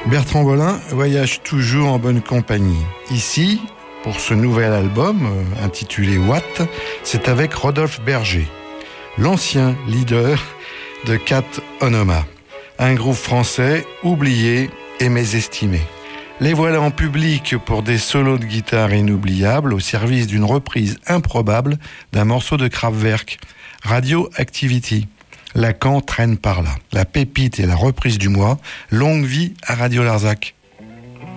Bertrand Bolin voyage toujours en bonne compagnie. Ici, pour ce nouvel album intitulé Watt, c'est avec Rodolphe Berger, l'ancien leader de Cat Onoma, un groupe français oublié et mésestimé. Les voilà en public pour des solos de guitare inoubliables au service d'une reprise improbable d'un morceau de Kraftwerk, Radioactivity. Lacan traîne par là. La pépite et la reprise du mois, longue vie à Radio Larzac.